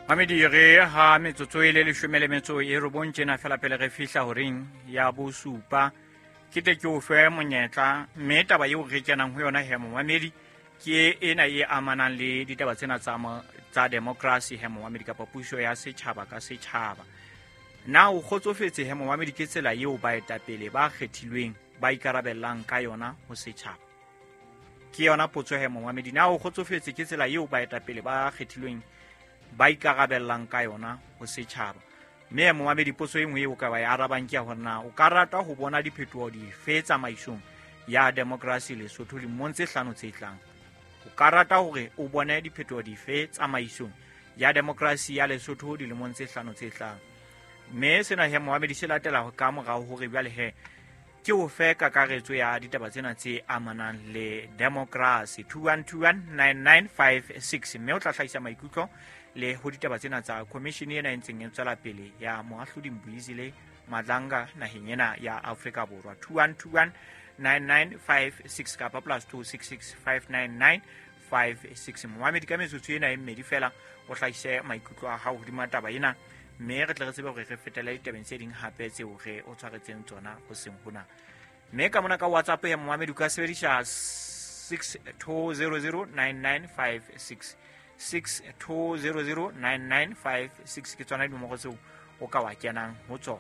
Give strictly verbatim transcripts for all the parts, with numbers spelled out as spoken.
Mamedi re ha metsotso e le leshome le metso e robong tjena fela pele re fihla horeng ya bosupa ke te ke o fe monyetla mme taba eo re kenang ho yona he Mamedi ke ena e amanang le ditaba tsena tsa tsa democracy he Mamedi kapa puso ya setjhaba ka setjhaba. Na o kgotsofetse he Mamedi ke tsela eo baetapele ba kgethilweng ba ikarabellang ka yona ho setjhaba? Ke yona potso he Mamedi, na o kgotsofetse ke tsela eo baetapele ba kgethilweng ba ikarabellang ka yona ho setjhaba? Mme Mamedi potso e nngwe eo ka ba ya arabang ke hore na o ka rata ho bona diphetoho dife tsamaisong ya democracy Lesotho dilemong tse hlano tse tlang? O ka rata hore o bone diphetoho dife tsamaisong ya democracy ya Lesotho dilemong tse hlano tse tlang? Mme sena he Mamedi se latela ho ka morao hore bjale he ke o fe kakaretso ya ditaba tsena tse amanang le democracy. Two one two one nine nine five six mme o tla hlahisa maikutlo le ho ditaba tsena tsa commission ena e ntseng e tswela pele ya moahlodi Mbuyisile Madlanga naheng ena ya Afrika Borwa. Two one two one nine nine five six kapa plus two six six five nine nine five six. Mamedi ka metsotso ena e mmedi fela o hlahise maikutlo a hao hodima taba ena, mme re tle re tsebe hore re fetela ditabeng tse ding hape tseo re o tshwaretseng tsona ho seng hona. Mme ka mona ka WhatsApp ya Mamedi ka sebedisha six two zero zero nine nine five six six two zero zero nine nine five six ke tsona dimmogo tseo o ka wa kenang ho tsona.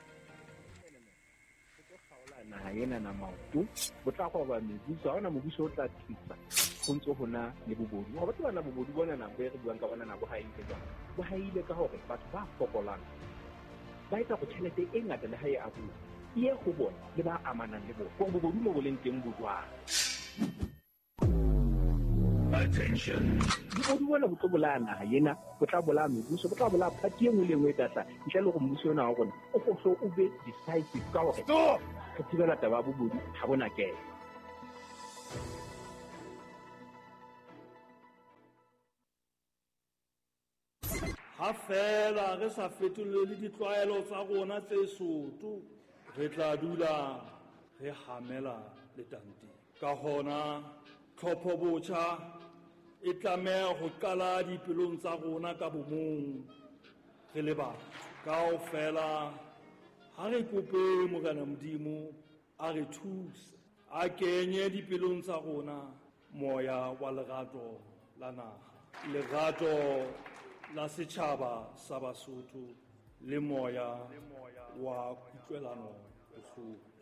Naha ena na maoto bo tla go ba mebuso ha ona mobuso o tla tlisa go ntse hona le bobodu ha batho bana bobodu bona na be re buang ka bona na bo haile ka bo haile ka hore batho ba fokolang ba etsa go tšhelete e ngata le ha e abu e go bona le ba amanang le bo go bobodu mo boleng teng bodwana. Attention. Bobodu bona bo tlo bolaya naha ena bo tla bolaya mebuso bo tla bolaya party e nngwe le nngwe e tla ntle le go mmuso ona wa rona o go hlo o be decisive ka hore Stop. ke tsebela taba bobodu ha bona ke ha fela re sa fetolele ditlwaelo tsa rona tse soto re tla dula re hamela letanteng. Ka hona tlhopho botjha e tlameha ho qala dipelong tsa rona ka bomong re le batho kaofela. Ha re kope Morena Modimo a re thuse a kenye dipelong tsa rona moya wa lerato la naha, lerato la setjhaba sa Basotho le moya wa kutlwelano bohloko.